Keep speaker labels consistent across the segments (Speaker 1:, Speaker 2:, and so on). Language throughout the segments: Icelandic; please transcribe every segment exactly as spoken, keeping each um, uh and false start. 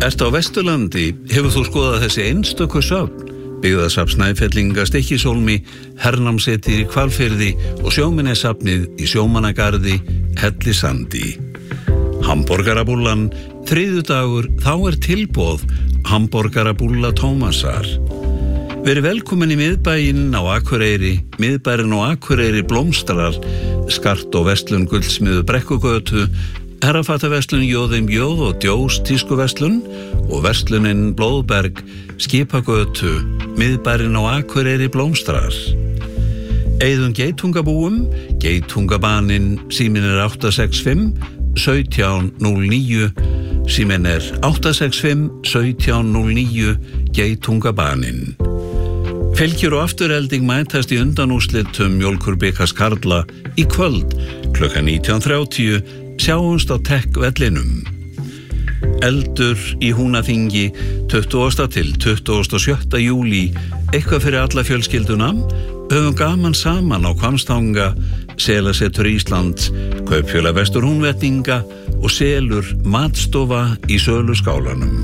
Speaker 1: Ertu á Vesturlandi, hefur þú skoðað þessi einstöku söfn? Byggðasafn Snæfellinga Stykkishólmi, Hernámssetur í Hvalfirði og Sjóminjasafnið í Sjómannagarði, Hellisandi. Hamborgarabúllan, þriðjudagur, þá er tilboð Hamborgarabúlla Tómasar. Verið velkomin í miðbæinn á Akureyri, miðbærinn á Akureyri blómstrar, skart og verslun Gullsmiður Brekkugötu, herrafattaverslun Jóðum Jóð og Djós tískuverslun og verslunin Blóðberg, Skipagötu, miðbærinn á Akureyri blómstrar. Eyðum geitungabúum, Geitungabaninn, síminn er átta sex fimm, sautján núll níu, síminn er átta sex fimm, sautján núll níu, Geitungabaninn. Fylgjur og afturelding mætast í undanúrslitum Mjólkurbikars karla í kvöld klukkan nítján þrjátíu, sjáumst á Tech-vellinum. Eldur í Húnaþingi tuttugasta til tuttugasta og sjötta júlí, eitthvað fyrir alla fjölskylduna, höfum gaman saman á Hvammstanga, Selasetur Íslands, Kaupfélag Vestur-Húnvetninga og Selur matstofa í Söluskálanum.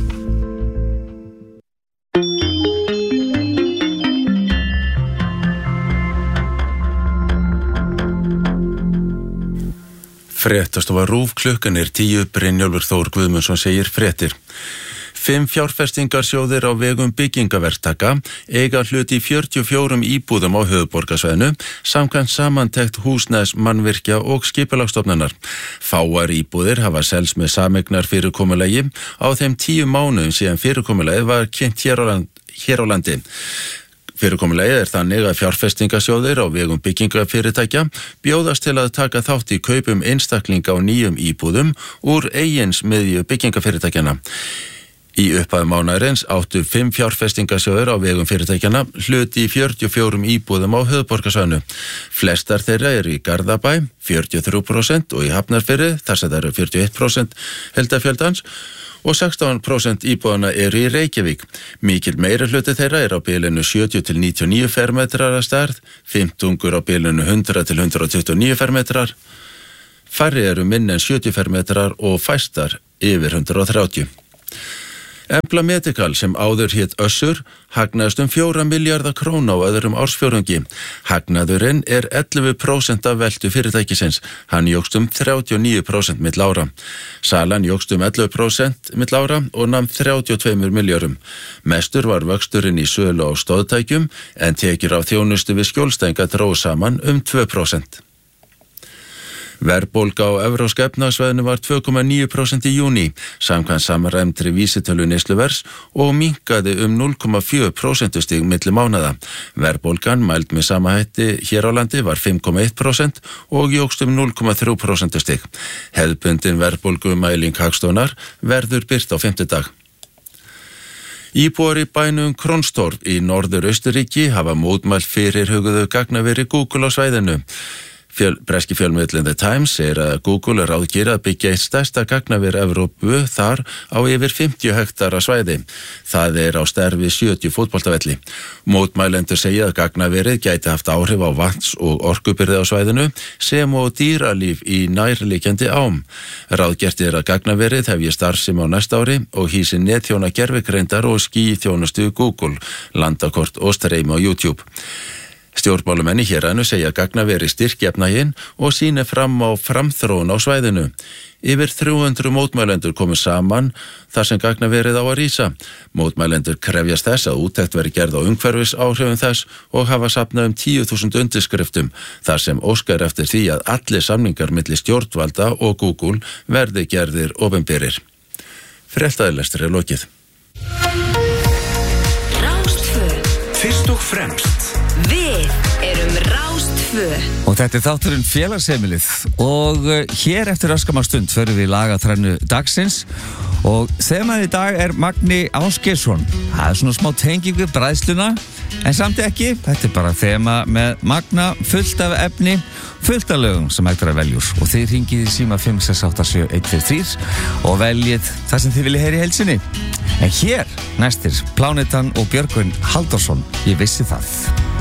Speaker 2: Fréttastofa RÚV, klukkan er tíu, Brynjólfur Þór Guðmundsson segir fréttir. Fimm fjárfestingarsjóðir á vegum byggingaverktaka eiga hlut í fjörutíu og fjórum íbúðum á höfuðborgarsvæðinu samkvæmt samantekt Húsnæðis, Mannvirkja og Skipulagsstofnunar. Fáar íbúðir hafa selst með sameignar fyrirkomulagi á þeim tíu mánuðum síðan fyrirkomulagið var kynnt hér á, land, hér á landi. Fyrirkomulagið er þannig að fjárfestingasjóðir á vegum byggingafyrirtækja bjóðast til að taka þátt í kaupum einstaklinga á nýjum íbúðum úr eigin smiðju byggingafyrirtækjana. Í upphafi mánaðarins áttu fimm fjárfestingasjóðir á vegum fyrirtækjana hlut í fjörutíu og fjórum íbúðum á höfuðborgarsvæðinu. Flestar þeirra eru í Garðabæ, fjörutíu og þrjú prósent, og í Hafnarfirði, þar sem það eru fjörutíu og eitt prósent heildarfjöldans, og sextán prósent íbúðana eru í Reykjavík. Mikil meiri hluti þeirra er á bilinu sjötíu til níutíu og níu fermetrar að stærð, fimmtungur á bilinu hundrað til hundrað tuttugu og níu fermetrar, færri eru minni en sjötíu fermetrar og fæstar yfir hundrað og þrjátíu. Embla Medical, sem áður hét Össur, hagnaðist um fjóra milljarða króna á öðrum ársfjórðungi. Hagnaðurinn er ellefu prósent af veltu fyrirtækisins. Hann jókst um þrjátíu og níu prósent mill ára. Salan jókst um ellefu prósent mill ára og nam þrjátíu og tveimur milljörðum. Mestur var vöxturinn í sölu á stóðtækjum en tekjur af þjónustu við skjólstæðinga drógu saman um tvö prósent. Verðbólga á evrópska efnahagssvæðinu var tvö komma níu prósent í júní, samkvæmt samræmdri vísitölu neysluverðs og minnkaði um núll komma fjögur prósentustig milli mánaða. Verðbólgan mæld með sama hætti hér á landi var fimm komma eitt prósent og jókst um núll komma þrjú prósentustig. Hefðbundin verðbólgumæling Hagstofunnar verður birt á fimmtudag. Íbúar í bænum Kronstorp í Norður-Austurríki hafa mótmælt fyrirhuguðu gagnaveri Google á svæðinu. Fjöl, breski fjölmiðillinn The Times segir að Google er ráðgir að byggja eitt stærsta gagnaver Evrópu þar á yfir fimmtíu hektara svæði. Það er á stærð við sjötíu fótboltavelli. Mótmælendur segja að gagnaverið gæti haft áhrif á vatns- og orkubirgði á svæðinu sem og dýralíf í nærliggjandi ám. Ráðgert er að gagnaverið hefji starfsemi á næsta ári og hýsi netþjóna gervigreindar og skýþjónustu Google, landakort og streymi á YouTube. Stjórnmálumenn í héraðinu segja að gagnaveri styrkjefnaginn og sýni fram á framþróun á svæðinu. Yfir þrjú hundruð mótmælendur komu saman þar sem gagnaverið á að rísa. Mótmælendur krefjast þess að úttekt veri gerð á umhverfisáhrifum þess og hafa safnað um tíu þúsund undirskriftum þar sem óskar eftir því að allir samningar milli stjórnvalda og Google verði gerðir opinberir. Fréttaðilestur er lokið.
Speaker 3: Rástvö.
Speaker 4: Fyrst og fremst.
Speaker 3: Við erum Rástvö.
Speaker 5: Og þetta er þátturinn Félagsheimilið og hér eftir öskamar stund förum við í lagatrennu dagsins og þemað í dag er Magni Ásgeirsson. Það er svona smá tenging við bræðsluna en samt ekki, þetta er bara þema með Magna, fullt af efni, fullt af lögum sem hægt er að veljur og þið hringið í síma fimm sex átta sjö eitt fimm þrjú og veljið það sem þið viljið heyra í heilsinni. En hér næstir Plánetan og Björgvin Halldórsson, ég vissi það.